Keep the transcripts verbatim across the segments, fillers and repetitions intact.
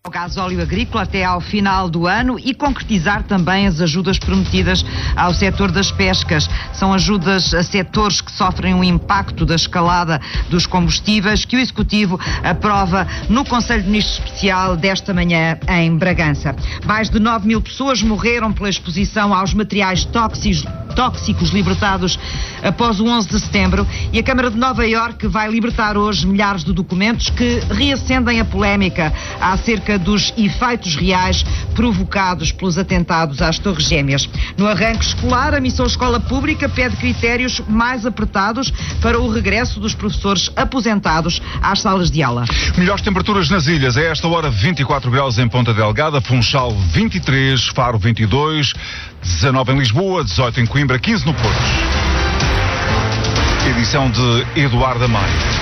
O gasóleo agrícola até ao final do ano e concretizar também as ajudas prometidas ao setor das pescas. São ajudas a setores que sofrem o impacto da escalada dos combustíveis que o Executivo aprova no Conselho de Ministros Especial desta manhã em Bragança. Mais de nove mil pessoas morreram pela exposição aos materiais tóxicos, tóxicos libertados após o onze de setembro e a Câmara de Nova Iorque vai libertar hoje milhares de documentos que reacendem a polémica acerca dos efeitos reais provocados pelos atentados às Torres Gêmeas. No arranque escolar, a Missão Escola Pública pede critérios mais apertados para o regresso dos professores aposentados às salas de aula. Melhores temperaturas nas ilhas. A esta hora, vinte e quatro graus em Ponta Delgada, Funchal vinte e três, Faro vinte e dois, dezanove em Lisboa, dezoito em Coimbra, quinze no Porto. Edição de Eduardo Amaro.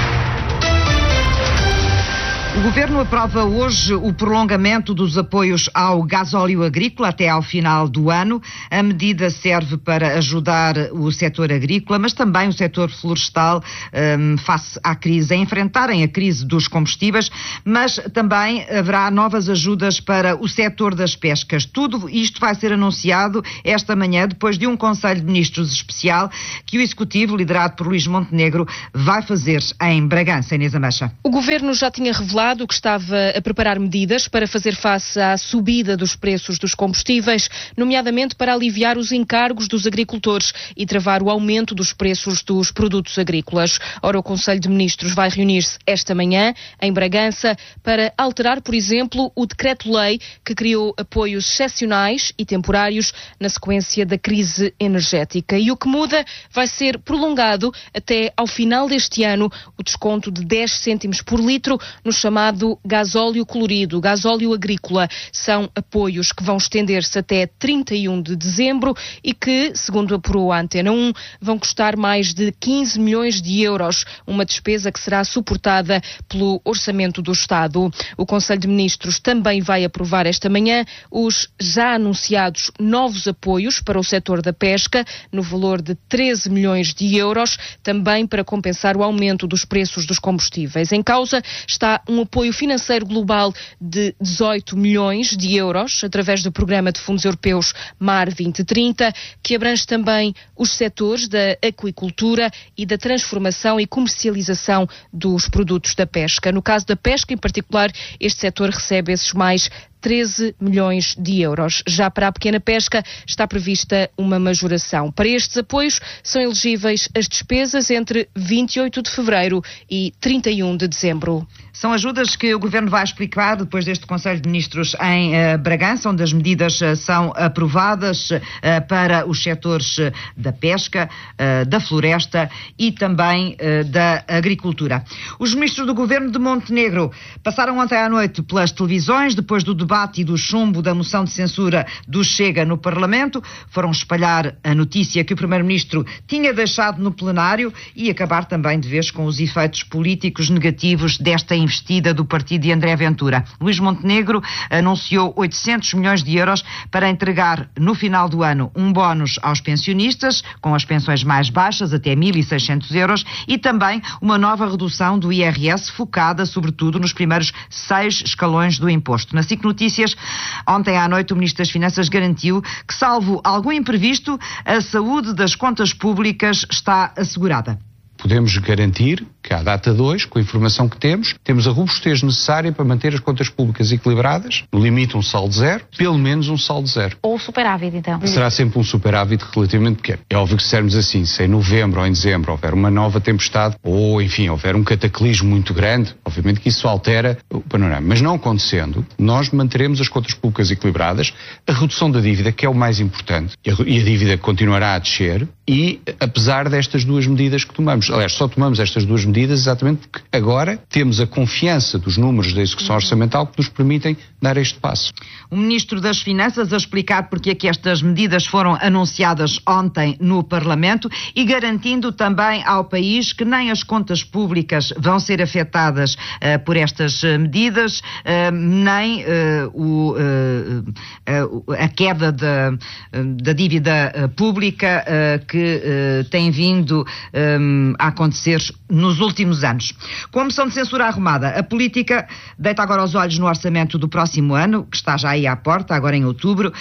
O Governo aprova hoje o prolongamento dos apoios ao gasóleo agrícola até ao final do ano. A medida serve para ajudar o setor agrícola, mas também o setor florestal um, face à crise, a enfrentarem a crise dos combustíveis, mas também haverá novas ajudas para o setor das pescas. Tudo isto vai ser anunciado esta manhã, depois de um Conselho de Ministros especial que o Executivo, liderado por Luís Montenegro, vai fazer em Bragança. Inês Amacha. O Governo já tinha revelado que estava a preparar medidas para fazer face à subida dos preços dos combustíveis, nomeadamente para aliviar os encargos dos agricultores e travar o aumento dos preços dos produtos agrícolas. Ora, o Conselho de Ministros vai reunir-se esta manhã em Bragança para alterar, por exemplo, o decreto-lei que criou apoios excepcionais e temporários na sequência da crise energética. E o que muda vai ser prolongado até ao final deste ano o desconto de dez cêntimos por litro no chamado chamado gasóleo colorido, gasóleo agrícola. São apoios que vão estender-se até trinta e um de dezembro e que, segundo apurou a Antena um, vão custar mais de quinze milhões de euros, uma despesa que será suportada pelo Orçamento do Estado. O Conselho de Ministros também vai aprovar esta manhã os já anunciados novos apoios para o setor da pesca, no valor de treze milhões de euros, também para compensar o aumento dos preços dos combustíveis. Em causa está um apoio financeiro global de dezoito milhões de euros, através do Programa de Fundos Europeus Mar vinte trinta, que abrange também os setores da aquicultura e da transformação e comercialização dos produtos da pesca. No caso da pesca, em particular, este setor recebe esses mais treze milhões de euros. Já para a pequena pesca está prevista uma majoração. Para estes apoios são elegíveis as despesas entre vinte e oito de fevereiro e trinta e um de dezembro. São ajudas que o Governo vai explicar depois deste Conselho de Ministros em uh, Bragança, onde as medidas uh, são aprovadas uh, para os setores uh, da pesca, uh, da floresta e também uh, da agricultura. Os ministros do Governo de Montenegro passaram ontem à noite pelas televisões, depois do debate e do chumbo da moção de censura do Chega no Parlamento, foram espalhar a notícia que o Primeiro-Ministro tinha deixado no plenário e acabar também de vez com os efeitos políticos negativos desta investida do partido de André Ventura. Luís Montenegro anunciou oitocentos milhões de euros para entregar no final do ano um bónus aos pensionistas, com as pensões mais baixas, até mil e seiscentos euros, e também uma nova redução do I R S focada sobretudo nos primeiros seis escalões do imposto. Na SIC Notícias, ontem à noite o Ministro das Finanças garantiu que, salvo algum imprevisto, a saúde das contas públicas está assegurada. Podemos garantir que, à data de hoje, com a informação que temos, temos a robustez necessária para manter as contas públicas equilibradas, no limite um saldo zero, pelo menos um saldo zero. Ou superávit, então? Será sempre um superávit relativamente pequeno. É óbvio que se dissermos assim, se em novembro ou em dezembro houver uma nova tempestade, ou, enfim, houver um cataclismo muito grande, obviamente que isso altera o panorama. Mas não acontecendo, nós manteremos as contas públicas equilibradas, a redução da dívida, que é o mais importante, e a dívida continuará a descer, e apesar destas duas medidas que tomamos, aliás, só tomamos estas duas medidas exatamente porque agora temos a confiança dos números da execução orçamental que nos permitem dar este passo. O Ministro das Finanças a explicar porque é que estas medidas foram anunciadas ontem no Parlamento e garantindo também ao país que nem as contas públicas vão ser afetadas uh, por estas medidas. dívidas, nem o, a queda da, da dívida pública que tem vindo a acontecer nos últimos anos. Com a moção de censura arrumada, a política deita agora os olhos no orçamento do próximo ano, que está já aí à porta, agora em outubro.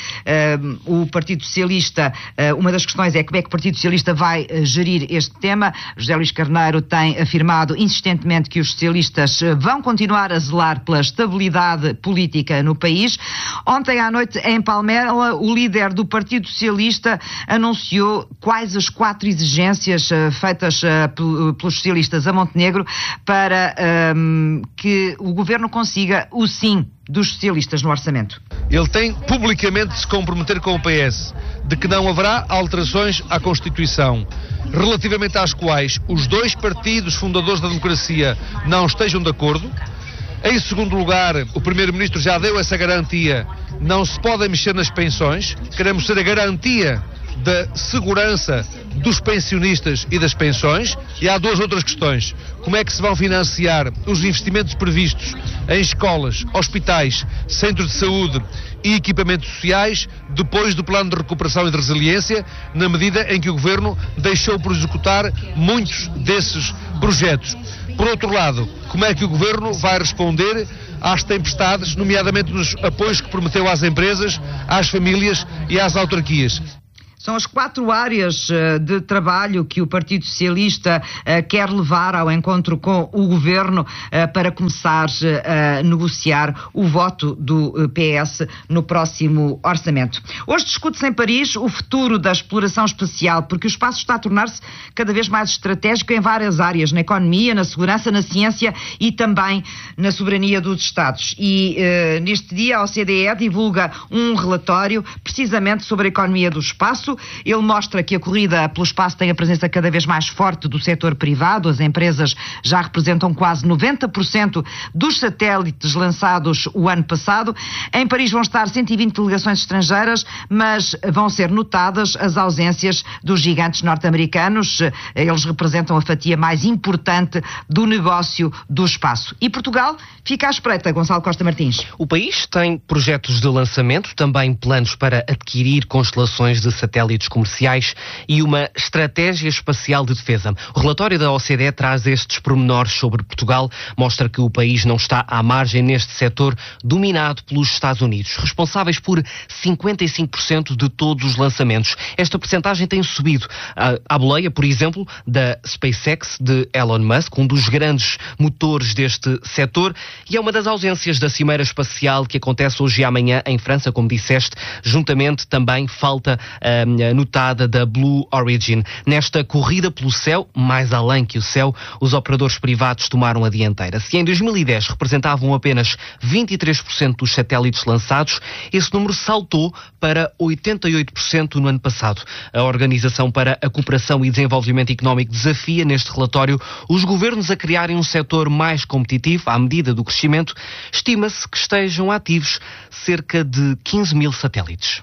O Partido Socialista, uma das questões é como é que o Partido Socialista vai gerir este tema. José Luís Carneiro tem afirmado insistentemente que os socialistas vão continuar a zelar pela estabilidade política no país. Ontem à noite, em Palmela, o líder do Partido Socialista anunciou quais as quatro exigências uh, feitas uh, pelos socialistas a Montenegro para um, que o governo consiga o sim dos socialistas no orçamento. Ele tem publicamente de se comprometer com o P S de que não haverá alterações à Constituição, relativamente às quais os dois partidos fundadores da democracia não estejam de acordo. Em segundo lugar, o Primeiro-Ministro já deu essa garantia, não se pode mexer nas pensões, queremos ser a garantia da segurança dos pensionistas e das pensões. E há duas outras questões: como é que se vão financiar os investimentos previstos em escolas, hospitais, centros de saúde e equipamentos sociais depois do plano de recuperação e de resiliência, na medida em que o Governo deixou por executar muitos desses projetos. Por outro lado, como é que o Governo vai responder às tempestades, nomeadamente nos apoios que prometeu às empresas, às famílias e às autarquias? São as quatro áreas de trabalho que o Partido Socialista quer levar ao encontro com o Governo para começar a negociar o voto do P S no próximo orçamento. Hoje discute-se em Paris o futuro da exploração espacial, porque o espaço está a tornar-se cada vez mais estratégico em várias áreas, na economia, na segurança, na ciência e também na soberania dos Estados. E uh, neste dia a O C D E divulga um relatório precisamente sobre a economia do espaço. Ele mostra que a corrida pelo espaço tem a presença cada vez mais forte do setor privado. As empresas já representam quase noventa por cento dos satélites lançados o ano passado. Em Paris vão estar cento e vinte delegações estrangeiras, mas vão ser notadas as ausências dos gigantes norte-americanos. Eles representam a fatia mais importante do negócio do espaço. E Portugal fica à espreita, Gonçalo Costa Martins. O país tem projetos de lançamento, também planos para adquirir constelações de satélites comerciais e uma estratégia espacial de defesa. O relatório da O C D E traz estes pormenores sobre Portugal, mostra que o país não está à margem neste setor dominado pelos Estados Unidos, responsáveis por cinquenta e cinco por cento de todos os lançamentos. Esta percentagem tem subido à boleia, por exemplo, da SpaceX de Elon Musk, um dos grandes motores deste setor, e é uma das ausências da cimeira espacial que acontece hoje e amanhã em França, como disseste. Juntamente também falta um, notada da Blue Origin. Nesta corrida pelo céu, mais além que o céu, os operadores privados tomaram a dianteira. Se em dois mil e dez representavam apenas vinte e três por cento dos satélites lançados, esse número saltou para oitenta e oito por cento no ano passado. A Organização para a Cooperação e Desenvolvimento Económico desafia neste relatório os governos a criarem um setor mais competitivo à medida do crescimento. Estima-se que estejam ativos cerca de quinze mil satélites.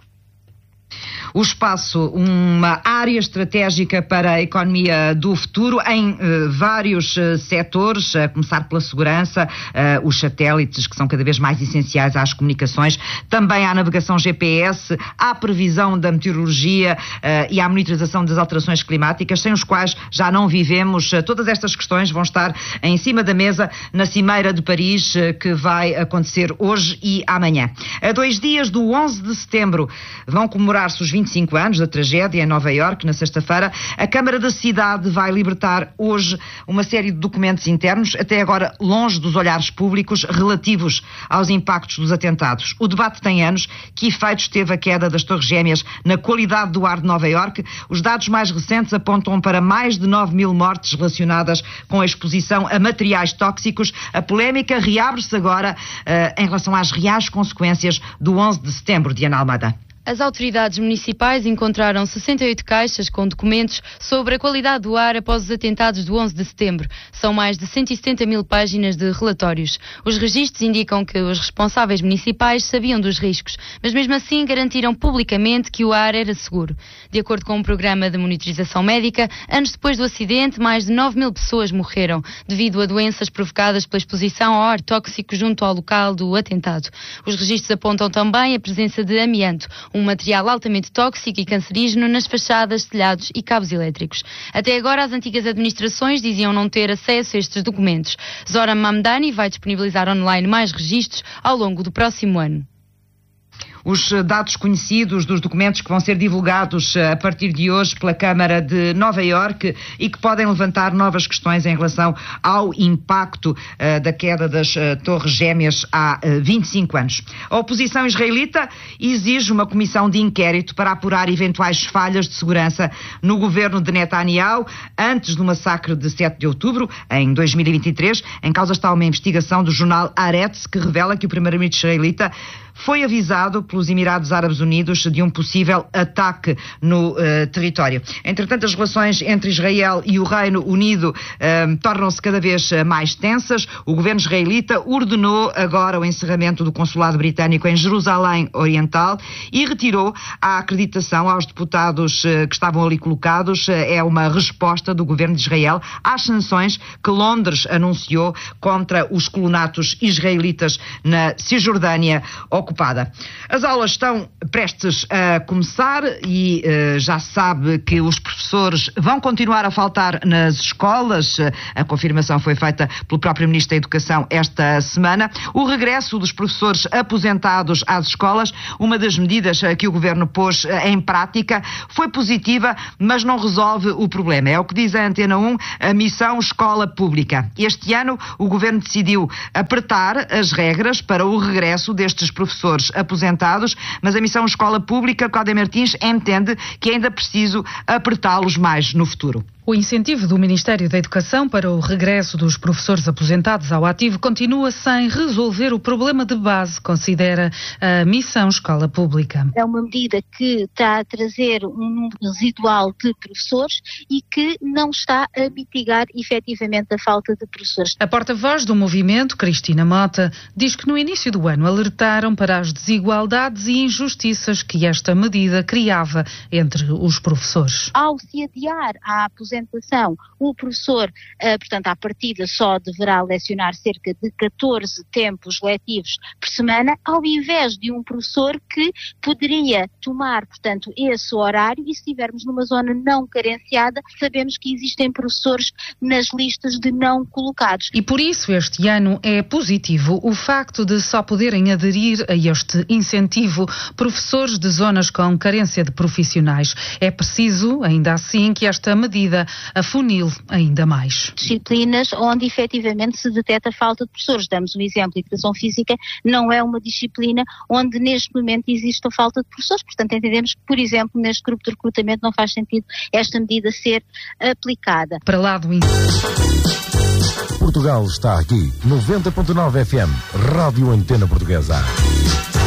O espaço, uma área estratégica para a economia do futuro em uh, vários uh, setores, a começar pela segurança, uh, os satélites que são cada vez mais essenciais às comunicações, também à navegação G P S, à previsão da meteorologia uh, e à monitorização das alterações climáticas, sem os quais já não vivemos. Uh, todas estas questões vão estar em cima da mesa na Cimeira de Paris, uh, que vai acontecer hoje e amanhã. A dois dias do onze de setembro vão comemorar-se os vinte e cinco anos da tragédia em Nova Iorque. Na sexta-feira, a Câmara da Cidade vai libertar hoje uma série de documentos internos, até agora longe dos olhares públicos, relativos aos impactos dos atentados. O debate tem anos. Que efeitos teve a queda das Torres Gêmeas na qualidade do ar de Nova Iorque? Os dados mais recentes apontam para mais de nove mil mortes relacionadas com a exposição a materiais tóxicos. A polémica reabre-se agora uh, em relação às reais consequências do onze de setembro, Diana Almada. As autoridades municipais encontraram sessenta e oito caixas com documentos sobre a qualidade do ar após os atentados do onze de setembro. São mais de cento e setenta mil páginas de relatórios. Os registros indicam que os responsáveis municipais sabiam dos riscos, mas mesmo assim garantiram publicamente que o ar era seguro. De acordo com um programa de monitorização médica, anos depois do acidente, mais de nove mil pessoas morreram devido a doenças provocadas pela exposição ao ar tóxico junto ao local do atentado. Os registros apontam também a presença de amianto, um material altamente tóxico e cancerígeno nas fachadas, telhados e cabos elétricos. Até agora, as antigas administrações diziam não ter acesso a estes documentos. Zoran Mamdani vai disponibilizar online mais registros ao longo do próximo ano. Os dados conhecidos dos documentos que vão ser divulgados a partir de hoje pela Câmara de Nova Iorque e que podem levantar novas questões em relação ao impacto uh, da queda das uh, Torres Gêmeas há uh, vinte e cinco anos. A oposição israelita exige uma comissão de inquérito para apurar eventuais falhas de segurança no governo de Netanyahu antes do massacre de sete de outubro, em dois mil e vinte e três. Em causa está uma investigação do jornal Haaretz que revela que o primeiro-ministro israelita foi avisado pelos Emirados Árabes Unidos de um possível ataque no uh, território. Entretanto, as relações entre Israel e o Reino Unido uh, tornam-se cada vez mais tensas. O governo israelita ordenou agora o encerramento do consulado britânico em Jerusalém Oriental e retirou a acreditação aos deputados uh, que estavam ali colocados. Uh, é uma resposta do governo de Israel às sanções que Londres anunciou contra os colonatos israelitas na Cisjordânia ocupada. As aulas estão prestes a começar e uh, já se sabe que os professores vão continuar a faltar nas escolas. A confirmação foi feita pelo próprio Ministro da Educação esta semana. O regresso dos professores aposentados às escolas, uma das medidas que o Governo pôs em prática, foi positiva, mas não resolve o problema. É o que diz a Antena um, a missão Escola Pública. Este ano o Governo decidiu apertar as regras para o regresso destes professores aposentados, mas a missão Escola Pública, Cláudia Martins, entende que é ainda preciso apertá-los mais no futuro. O incentivo do Ministério da Educação para o regresso dos professores aposentados ao ativo continua sem resolver o problema de base, considera a missão Escola Pública. É uma medida que está a trazer um número residual de professores e que não está a mitigar efetivamente a falta de professores. A porta-voz do movimento, Cristina Mota, diz que no início do ano alertaram para as desigualdades e injustiças que esta medida criava entre os professores. Ao se adiar a aposentação, o professor, uh, portanto, à partida só deverá lecionar cerca de catorze tempos letivos por semana, ao invés de um professor que poderia tomar, portanto, esse horário, e se estivermos numa zona não carenciada, sabemos que existem professores nas listas de não colocados. E por isso este ano é positivo o facto de só poderem aderir a este incentivo professores de zonas com carência de profissionais. É preciso, ainda assim, que esta medida afunile ainda mais. Disciplinas onde efetivamente se detecta falta de professores. Damos um exemplo, a Educação Física não é uma disciplina onde neste momento existe a falta de professores, portanto entendemos que, por exemplo, neste grupo de recrutamento não faz sentido esta medida ser aplicada. Para lá do... Portugal está aqui, noventa ponto nove F M, Rádio Antena Portuguesa.